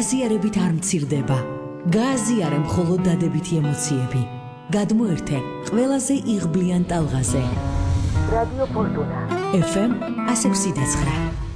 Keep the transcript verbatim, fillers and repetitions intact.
გაზიარებით არ მცირდება. გააზიარე მხოლოდ დადებითი ემოციები. გადმოერთე ყველაზე იღბლიან ტალღაზე. რადიო ფორტუნა. ეფ ემ one oh six point nine.